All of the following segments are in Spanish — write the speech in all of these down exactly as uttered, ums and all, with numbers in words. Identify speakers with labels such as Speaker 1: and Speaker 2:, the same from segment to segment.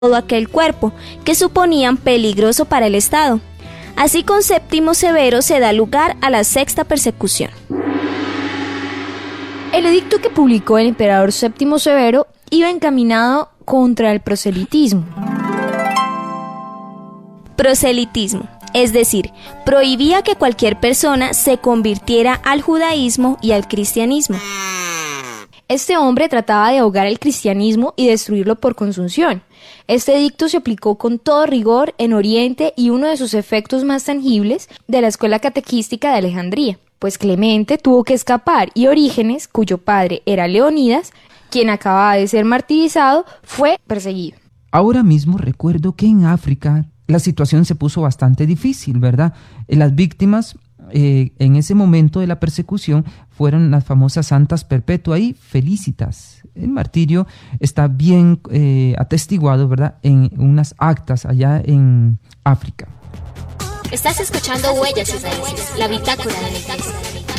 Speaker 1: todo aquel cuerpo que suponían peligroso para el Estado. Así con Séptimo Severo se da lugar a la sexta persecución.
Speaker 2: El edicto que publicó el emperador Séptimo Severo iba encaminado contra el proselitismo.
Speaker 1: Proselitismo, es decir, prohibía que cualquier persona se convirtiera al judaísmo y al cristianismo.
Speaker 2: Este hombre trataba de ahogar el cristianismo y destruirlo por consunción. Este edicto se aplicó con todo rigor en Oriente y uno de sus efectos más tangibles de la escuela catequística de Alejandría, pues Clemente tuvo que escapar y Orígenes, cuyo padre era Leonidas, quien acababa de ser martirizado, fue perseguido.
Speaker 3: Ahora mismo recuerdo que en África la situación se puso bastante difícil, ¿verdad? Las víctimas eh, en ese momento de la persecución fueron las famosas santas Perpetua y Felicitas. El martirio está bien eh, atestiguado, ¿verdad?, en unas actas allá en África.
Speaker 4: Estás escuchando Huellas y Raíces, la bitácora de la Iglesia.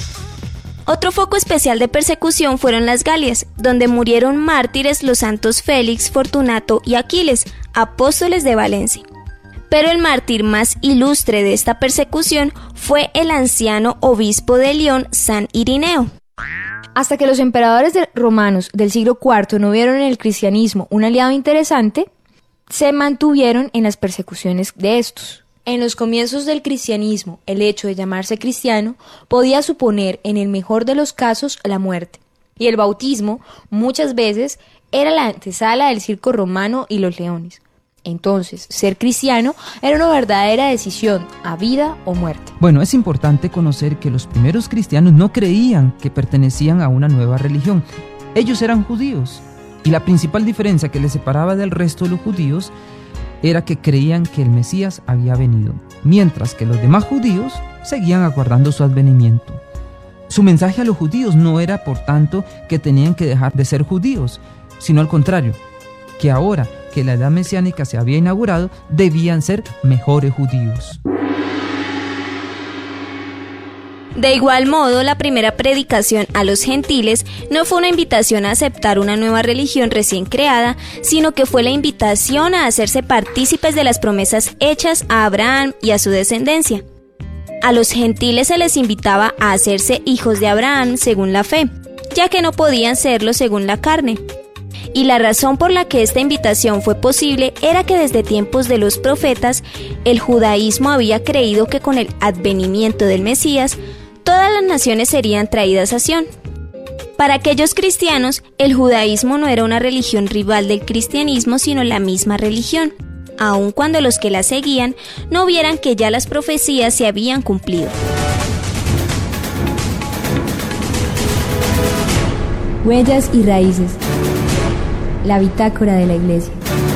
Speaker 1: Otro foco especial de persecución fueron las Galias, donde murieron mártires los santos Félix, Fortunato y Aquiles, apóstoles de Valencia. Pero el mártir más ilustre de esta persecución fue el anciano obispo de León, San Irineo.
Speaker 2: Hasta que los emperadores de romanos del siglo cuarto no vieron en el cristianismo un aliado interesante, se mantuvieron en las persecuciones de estos. En los comienzos del cristianismo, el hecho de llamarse cristiano podía suponer, en el mejor de los casos, la muerte. Y el bautismo, muchas veces, era la antesala del circo romano y los leones. Entonces, ser cristiano era una verdadera decisión, a vida o muerte.
Speaker 3: Bueno, es importante conocer que los primeros cristianos no creían que pertenecían a una nueva religión. Ellos eran judíos, y la principal diferencia que les separaba del resto de los judíos era que creían que el Mesías había venido, mientras que los demás judíos seguían aguardando su advenimiento. Su mensaje a los judíos no era, por tanto, que tenían que dejar de ser judíos, sino al contrario, que ahora que la edad mesiánica se había inaugurado, debían ser mejores judíos.
Speaker 1: De igual modo, la primera predicación a los gentiles no fue una invitación a aceptar una nueva religión recién creada, sino que fue la invitación a hacerse partícipes de las promesas hechas a Abraham y a su descendencia. A los gentiles se les invitaba a hacerse hijos de Abraham según la fe, ya que no podían serlo según la carne. Y la razón por la que esta invitación fue posible era que desde tiempos de los profetas, el judaísmo había creído que con el advenimiento del Mesías, todas las naciones serían traídas a Sión. Para aquellos cristianos, el judaísmo no era una religión rival del cristianismo, sino la misma religión, aun cuando los que la seguían no vieran que ya las profecías se habían cumplido.
Speaker 2: Huellas y raíces. La bitácora de la Iglesia.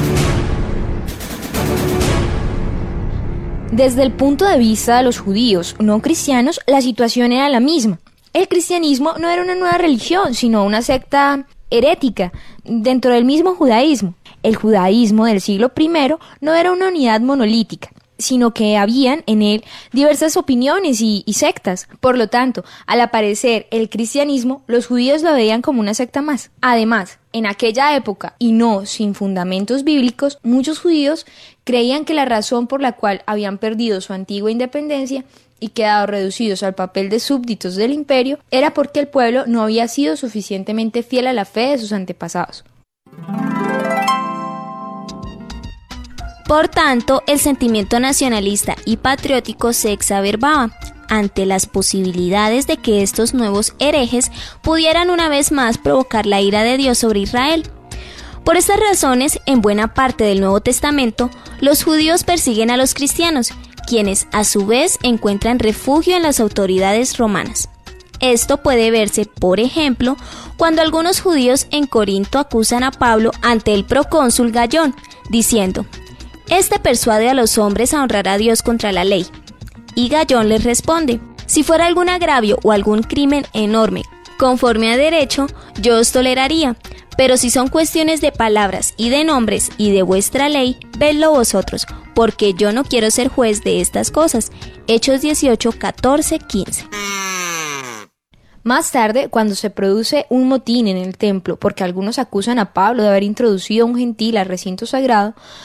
Speaker 2: Desde el punto de vista de los judíos no cristianos, la situación era la misma. El cristianismo no era una nueva religión, sino una secta herética dentro del mismo judaísmo. El judaísmo del siglo primero no era una unidad monolítica, sino que habían en él diversas opiniones y, y sectas. Por lo tanto, al aparecer el cristianismo, los judíos lo veían como una secta más. Además, en aquella época, y no sin fundamentos bíblicos, muchos judíos creían que la razón por la cual habían perdido su antigua independencia y quedado reducidos al papel de súbditos del imperio era porque el pueblo no había sido suficientemente fiel a la fe de sus antepasados.
Speaker 1: Por tanto, el sentimiento nacionalista y patriótico se exacerbaba ante las posibilidades de que estos nuevos herejes pudieran una vez más provocar la ira de Dios sobre Israel. Por estas razones, en buena parte del Nuevo Testamento, los judíos persiguen a los cristianos, quienes a su vez encuentran refugio en las autoridades romanas. Esto puede verse, por ejemplo, cuando algunos judíos en Corinto acusan a Pablo ante el procónsul Gayón, diciendo: «Este persuade a los hombres a honrar a Dios contra la ley». Y Gayón les responde: «Si fuera algún agravio o algún crimen enorme, conforme a derecho, yo os toleraría, pero si son cuestiones de palabras y de nombres y de vuestra ley, vedlo vosotros, porque yo no quiero ser juez de estas cosas». Hechos dieciocho, catorce, quince.
Speaker 2: Más tarde, cuando se produce un motín en el templo, porque algunos acusan a Pablo de haber introducido a un gentil al recinto sagrado,